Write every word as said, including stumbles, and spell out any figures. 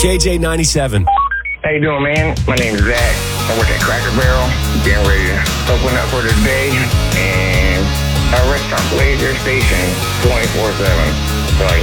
K J ninety-seven. How you doing, man? My name is Zach. I work at Cracker Barrel. Getting ready to open up for the day. And our restaurant plays their station twenty-four seven.